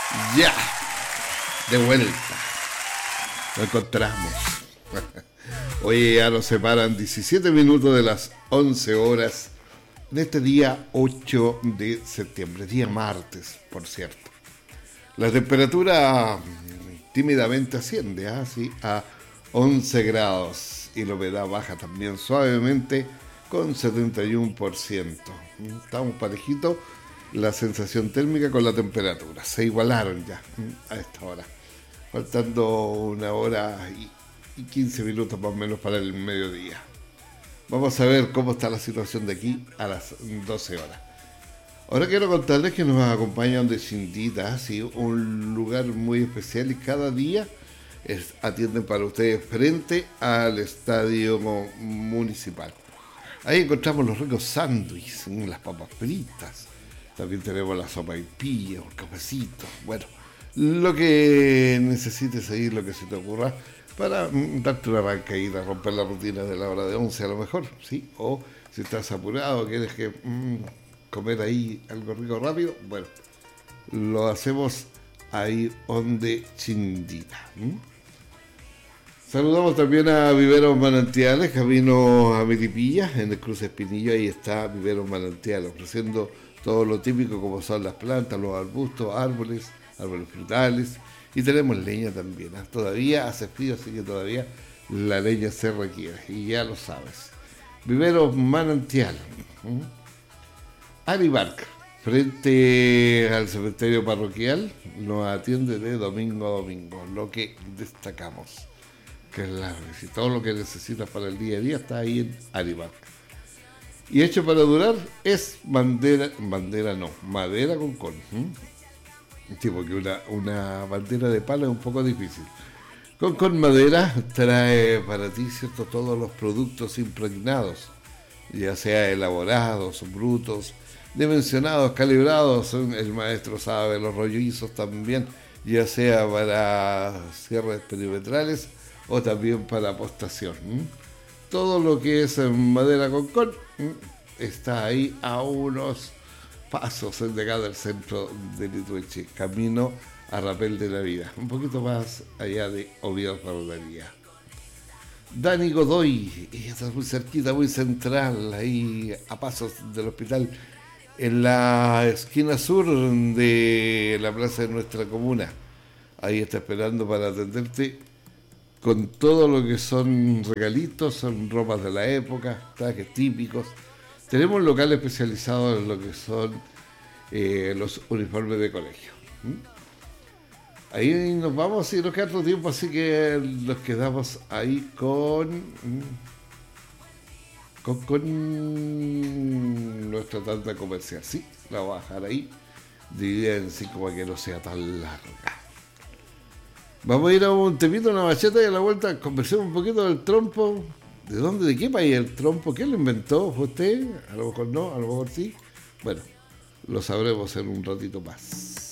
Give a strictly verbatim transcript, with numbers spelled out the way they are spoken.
Ya, de vuelta. Lo encontramos. Oye, ya nos separan diecisiete minutos de las once horas de este día ocho de septiembre, día martes, por cierto. La temperatura tímidamente asciende, ¿eh? Sí, a once grados y la humedad baja también suavemente con setenta y uno por ciento. Estamos parejitos, la sensación térmica con la temperatura. Se igualaron ya a esta hora. Faltando una hora y, y quince minutos más o menos para el mediodía. Vamos a ver cómo está la situación de aquí a las doce horas. Ahora quiero contarles que nos acompañan de Cindita, ¿sí? Un lugar muy especial y cada día es, atienden para ustedes frente al estadio municipal. Ahí encontramos los ricos sándwiches, las papas fritas, también tenemos la sopaipilla, un cafecito, bueno, lo que necesites ahí, lo que se te ocurra, para mm, darte una arrancadita, romper la rutina de la hora de once a lo mejor, ¿sí? O si estás apurado, quieres que mm, comer ahí algo rico rápido, bueno, lo hacemos ahí donde Cindita. ¿Mm? Saludamos también a Viveros Manantiales, camino a Melipilla, en el cruce Espinillo, ahí está Viveros Manantiales, ofreciendo todo lo típico como son las plantas, los arbustos, árboles, árboles frutales, y tenemos leña también, ¿eh? Todavía hace frío, así que todavía la leña se requiere, y ya lo sabes. Viveros Manantial, ¿Mm? Aribark, frente al cementerio parroquial, nos atiende de domingo a domingo, lo que destacamos, que es la, si todo lo que necesitas para el día a día está ahí en Aribark. Y hecho para durar es bandera, bandera no, madera con con. ¿Mm? Sí, porque una, una bandera de palo es un poco difícil. Con con madera trae para ti, ¿cierto?, todos los productos impregnados, ya sea elaborados, brutos, dimensionados, calibrados, el maestro sabe, los rollizos también, ya sea para cierres perimetrales o también para apostación. ¿Mm? Todo lo que es madera con con está ahí a unos pasos de acá del centro de Litueche, camino a Rapel de la Vida, un poquito más allá de Oviedo Ferrería. Dani Godoy, está muy cerquita, muy central, ahí a pasos del hospital, en la esquina sur de la plaza de nuestra comuna. Ahí está esperando para atenderte con todo lo que son regalitos, son ropas de la época, trajes típicos. Tenemos un local especializado en lo que son eh, los uniformes de colegio. ¿Mm? Ahí nos vamos y nos queda otro tiempo, así que nos quedamos ahí con, con, con nuestra tanda comercial. Sí, la voy a dejar ahí, dividida en cinco para que no sea tan larga. Vamos a ir a un temito, una bachata y a la vuelta conversemos un poquito del trompo. ¿De dónde, de qué país el trompo? ¿Quién lo inventó? ¿Fue usted? A lo mejor no, a lo mejor sí. Bueno, lo sabremos en un ratito más.